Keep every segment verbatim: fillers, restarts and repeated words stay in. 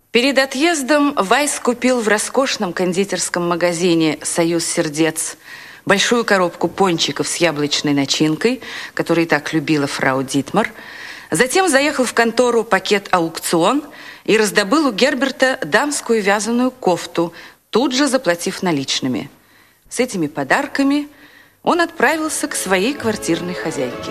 Перед отъездом Вайс купил в роскошном кондитерском магазине «Союз сердец» большую коробку пончиков с яблочной начинкой, которые так любила фрау Дитмар. Затем заехал в контору «Пакет-аукцион» и раздобыл у Герберта дамскую вязаную кофту, тут же заплатив наличными. С этими подарками он отправился к своей квартирной хозяйке.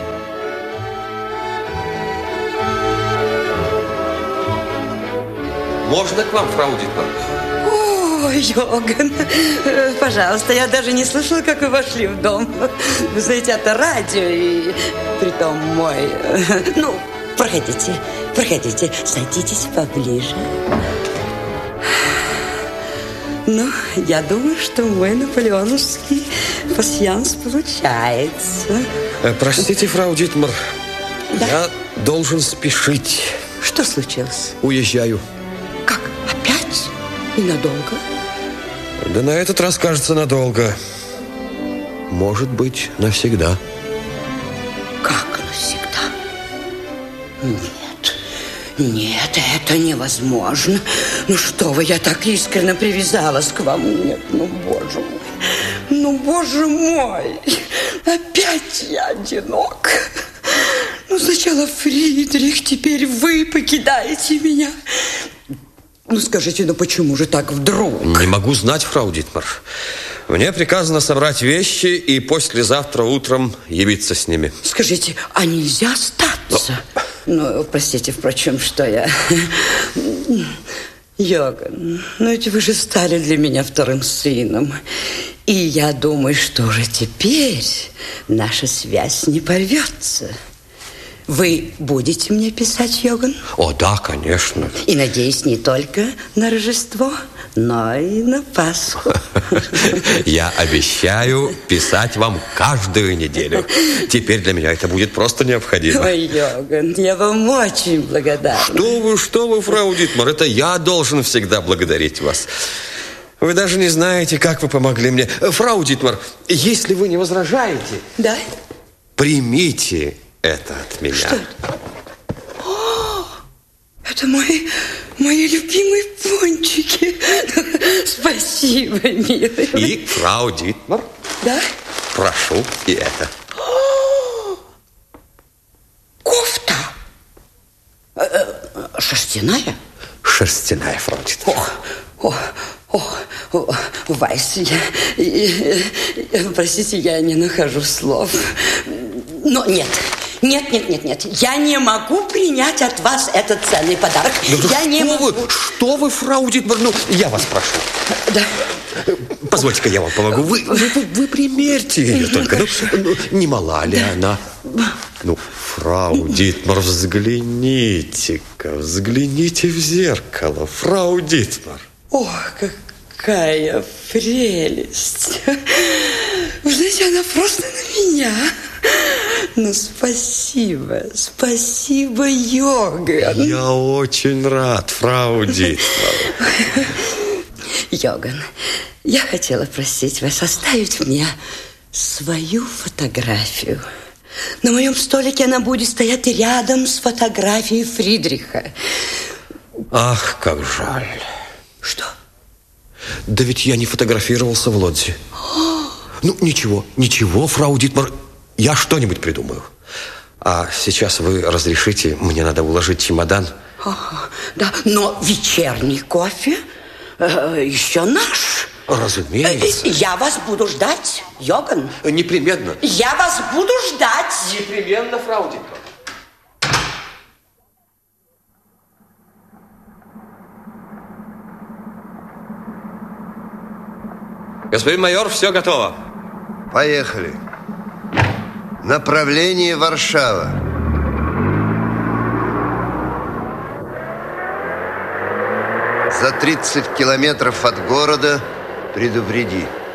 Можно к вам, фрау Дитмар? О, Йоган, пожалуйста, я даже не слышала, как вы вошли в дом. Вы знаете, это радио, и притом мой. Ну, проходите, проходите, садитесь поближе. Ну, я думаю, что мой наполеоновский пасьянс получается. Простите, фрау Дитмар, да? Я должен спешить. Что случилось? Уезжаю. Как? Опять? И надолго? Да на этот раз, кажется, надолго. Может быть, навсегда. Как навсегда? Нет, нет, это невозможно. Ну что вы, я так искренне привязалась к вам. Нет, ну, боже мой. Ну, боже мой. Опять я одинок. Ну, сначала Фридрих, теперь вы покидаете меня. Ну, скажите, ну почему же так вдруг? Не могу знать, фрау Дитмар. Мне приказано собрать вещи и послезавтра утром явиться с ними. Скажите, а нельзя остаться? Но... Ну, простите, впрочем, что я... Йоган, ну ведь вы же стали для меня вторым сыном. И я думаю, что уже теперь наша связь не порвется. Вы будете мне писать, Йоган? О, да, конечно. И, надеюсь, не только на Рождество, но и на Пасху. Я обещаю писать вам каждую неделю. Теперь для меня это будет просто необходимо. Ой, Йоган, я вам очень благодарна. Что вы, что вы, фрау Дитмар, это я должен всегда благодарить вас. Вы даже не знаете, как вы помогли мне. Фрау Дитмар, если вы не возражаете... Да? Примите это от меня. Что это? О, это мои, мои любимые пончики. Спасибо, милый. И, фрау Дитмар, да? Прошу и это. О, кофта. Шерстяная? Шерстяная, фрау Дитмар. О, о, о, Вайс, я, я, я, простите, я не нахожу слов. Но нет, нет, нет, нет, нет. Я не могу принять от вас этот ценный подарок. Да я что не могу. Вы, что вы, фрау Дитмар? Ну, я вас прошу. Да. Позвольте-ка я вам помогу. Вы, вы, вы примерьте ее только. Ну, ну, не мала ли да. она? Ну, фрау Дитмар, взгляните-ка, взгляните в зеркало, фрау Дитмар. О, какая прелесть. Вы знаете, она просто на меня. Ну, спасибо, спасибо, Йоган. Я очень рад, фрау Дитмар. Йоган, я хотела просить вас оставить мне свою фотографию. На моем столике она будет стоять рядом с фотографией Фридриха. Ах, как жаль. Что? Да ведь я не фотографировался в Лодзе. Ну, ничего, ничего, фрау Дитмар, я что-нибудь придумаю. А сейчас вы разрешите, мне надо уложить чемодан. Ага, да, но вечерний кофе э, еще наш. Разумеется. Я вас буду ждать, Йоган. Непременно. Я вас буду ждать. Непременно, фрау Дитмар. Господин майор, все готово. Поехали. Направление Варшава. За тридцать километров от города предупреди.